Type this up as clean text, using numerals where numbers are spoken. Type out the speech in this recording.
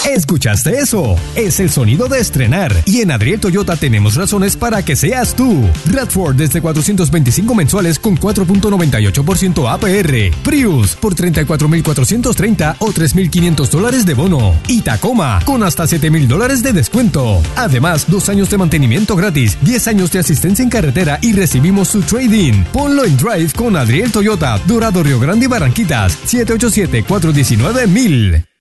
¿Escuchaste eso? Es el sonido de estrenar. Y en Adriel Toyota tenemos razones para que seas tú. RAV4 desde 425 mensuales con 4.98% APR. Prius por $34,430 o $3,500 de bono. Y Tacoma con hasta $7,000 de descuento. Además, 2 años de mantenimiento gratis, 10 años de asistencia en carretera y recibimos su trading. Ponlo en Drive con Adriel Toyota, Dorado, Río Grande y Barranquitas. 787-419-1000.